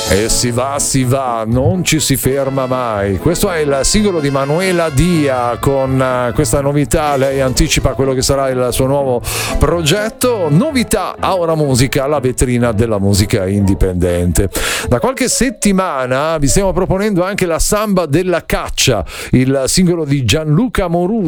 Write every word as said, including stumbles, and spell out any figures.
E si va, si va, non ci si ferma mai. Questo è il singolo di Manuela Dia con uh, questa novità. Lei anticipa quello che sarà il suo nuovo progetto. Novità a Ora Musica, la vetrina della musica indipendente. Da qualche settimana vi stiamo proponendo anche la Samba della Caccia, il singolo di Gianluca Moruso.